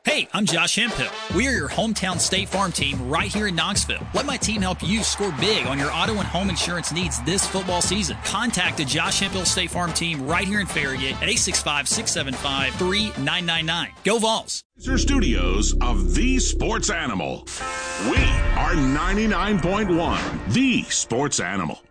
Hey, I'm Josh Hemphill. We are your hometown State Farm team right here in Knoxville. Let my team help you score big on your auto and home insurance needs this football season. Contact the Josh Hemphill State Farm team right here in Farragut at 865-675-3999. Go Vols! Studios of The Sports Animal. We are 99.1 The Sports Animal.